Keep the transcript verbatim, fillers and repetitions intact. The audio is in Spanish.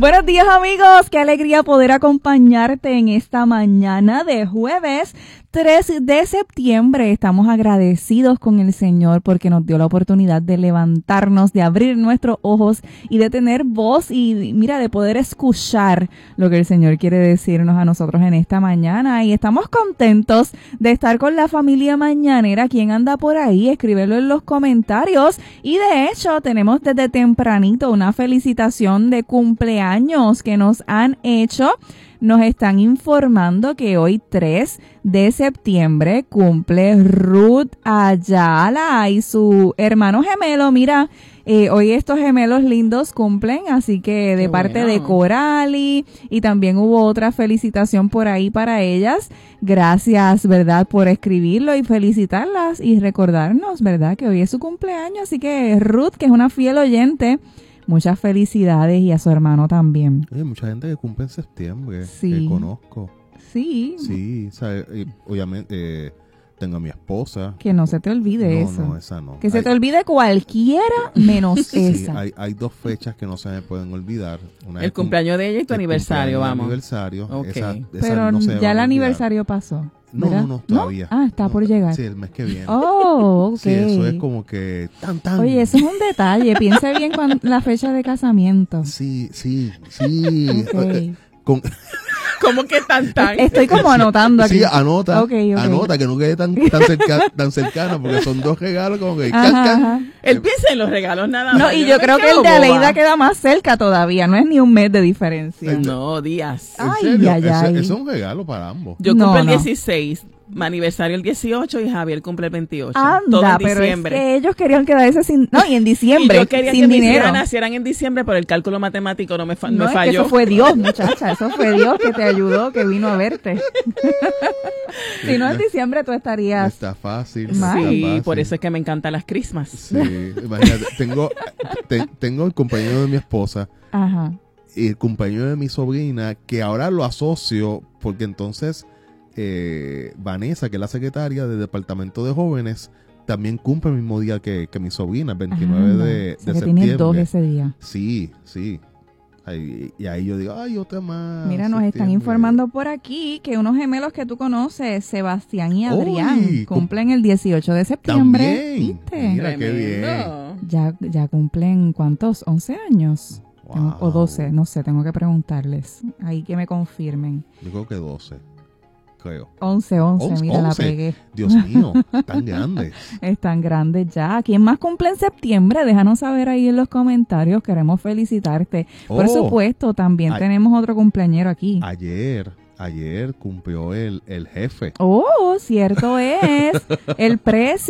Buenos días, amigos. Qué alegría poder acompañarte en esta mañana de jueves tres de septiembre. Estamos agradecidos con el Señor porque nos dio la oportunidad de levantarnos, de abrir nuestros ojos y de tener voz y, mira, de poder escuchar lo que el Señor quiere decirnos a nosotros en esta mañana. Y estamos contentos de estar con la familia mañanera. ¿Quién anda por ahí? Escríbelo en los comentarios. Y de hecho, tenemos desde tempranito una felicitación de cumpleaños que nos han hecho. Nos están informando que hoy tres de septiembre cumple Ruth Ayala y su hermano gemelo. Mira, eh, hoy estos gemelos lindos cumplen, así que de Qué parte bueno. de Corali, y también hubo otra felicitación por ahí para ellas. Gracias, ¿verdad?, por escribirlo y felicitarlas y recordarnos, ¿verdad?, que hoy es su cumpleaños. Así que Ruth, que es una fiel oyente, muchas felicidades, y a su hermano también. Hay mucha gente que cumple en septiembre, sí. que conozco. Sí. Sí, ¿sabes? Obviamente eh, tengo a mi esposa. Que no se te olvide no, eso. No, esa no. Que hay, se te olvide cualquiera menos sí, esa. Hay, hay dos fechas que no se me pueden olvidar. Una el cumpleaños de ella y tu aniversario, vamos. El aniversario. Okay. Esa, esa Pero no se ya el aniversario pasó. No, ¿verdad? no, no, todavía. ¿No? Ah, está no, por llegar. Sí, el mes que viene. Oh, ok. Sí, eso es como que tan, tan. Oye, eso es un detalle. Piensa bien con la fecha de casamiento. Sí, sí, sí. Okay. Con... ¿Cómo que tan, tan? Estoy como anotando aquí. Sí, anota. Okay, okay. Anota, que no quede tan, tan, cerca, tan cercano, porque son dos regalos como que... Ajá, can, can. ajá. Él piensa en los regalos nada más. No, y yo yo me creo que quedo el de boba. Aleida queda más cerca todavía. No es ni un mes de diferencia. No, días. ¿En Ay, serio? ay, Ese- ay. Ese es un regalo para ambos. Yo No, cumplo el no. dieciséis, mi aniversario el dieciocho y Javier cumple el veintiocho. Todo Anda, en pero es diciembre. que ellos querían quedarse sin... No, y en diciembre, Y yo quería sin que mis dinero. hijas nacieran en diciembre, pero el cálculo matemático no me, fa- No, me es que falló. eso fue Dios, muchacha. Eso fue Dios que te ayudó, que vino a verte. Si no, en diciembre tú estarías... Está fácil. Mal. Está Sí, fácil. por eso es que me encantan las Christmas. Sí, imagínate, tengo, te- tengo el cumpleaños de mi esposa Ajá. y el cumpleaños de mi sobrina, que ahora lo asocio porque entonces eh, Vanessa, que es la secretaria del departamento de jóvenes, también cumple el mismo día que, que mi sobrina, el veintinueve Anda. de, O sea de que septiembre. tienes dos ese día. Sí, sí. Ahí- y ahí yo digo, ay, otra más. Mira, nos están septiembre. informando por aquí que unos gemelos que tú conoces, Sebastián y Adrián, Uy, cumplen el dieciocho de septiembre. También. ¿Viste? Mira qué bien. Tremendo. Ya, ya cumplen, ¿cuántos? ¿once años? Wow. O doce, no sé, tengo que preguntarles. Ahí que me confirmen. Yo creo que doce, creo. once, once, Once, mira, la once. pegué. Dios mío, tan grande. Están grandes ya. ¿Quién más cumple en septiembre? Déjanos saber ahí en los comentarios. Queremos felicitarte. Por Oh. supuesto, también Ay. tenemos otro cumpleañero aquí. Ayer, ayer cumplió el, el jefe. Oh, cierto es. El precio.